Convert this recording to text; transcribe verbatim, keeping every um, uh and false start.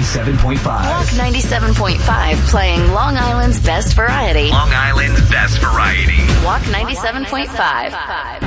ninety-seven point five. Walk ninety-seven point five, playing Long Island's best variety. Long Island's best variety. Walk ninety-seven point five.